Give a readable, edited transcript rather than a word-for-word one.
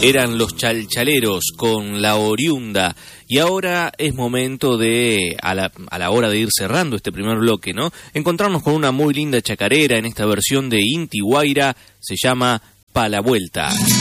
Eran los Chalchaleros con La Oriunda. Y ahora es momento de, a la hora de ir cerrando este primer bloque, ¿no?, encontrarnos con una muy linda chacarera en esta versión de Inti Guaira. Se llama Pa' la Vuelta.